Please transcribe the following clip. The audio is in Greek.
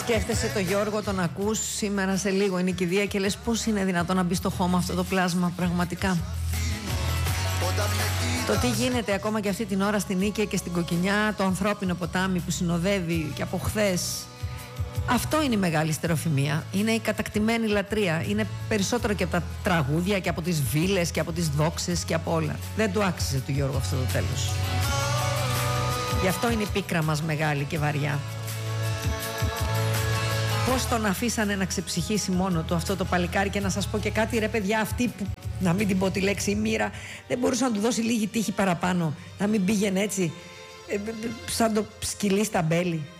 Σκέφτεσαι το Γιώργο, τον ακούς σήμερα σε λίγο, είναι η κηδεία και λες πώς είναι δυνατόν να μπει στο χώμα αυτό το πλάσμα πραγματικά. Το τι γίνεται ακόμα και αυτή την ώρα στην Νίκαια και στην Κοκκινιά, το ανθρώπινο ποτάμι που συνοδεύει και από χθες. Αυτό είναι η μεγάλη στερεοφημία. Είναι η κατακτημένη λατρεία. Είναι περισσότερο και από τα τραγούδια και από τις βίλες και από τις δόξες και από όλα. Δεν του άξιζε του Γιώργου αυτό το τέλος. Γι' αυτό είναι η πίκρα μας μεγάλη και βαριά. Πώς τον αφήσανε να ξεψυχήσει μόνο του αυτό το παλικάρι. Και να σας πω και κάτι, ρε παιδιά, αυτή που, να μην την πω τη λέξη, η μοίρα, δεν μπορούσε να του δώσει λίγη τύχη παραπάνω, να μην πήγαινε έτσι σαν το σκυλί στα μπέλη.